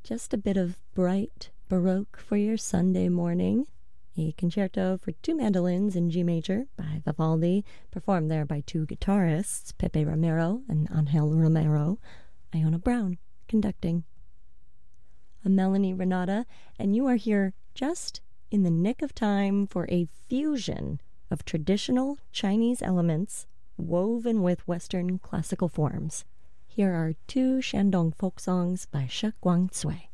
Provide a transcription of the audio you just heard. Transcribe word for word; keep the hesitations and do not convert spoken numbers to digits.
Just a bit of bright Baroque for your Sunday morning. A concerto for two mandolins in G major by Vivaldi, performed there by two guitarists, Pepe Romero and Angel Romero. Iona Brown conducting. I'm Melanie Renata, and you are here just in the nick of time for a fusion of traditional Chinese elements woven with Western classical forms. Here are two Shandong folk songs by Shi Guangcui.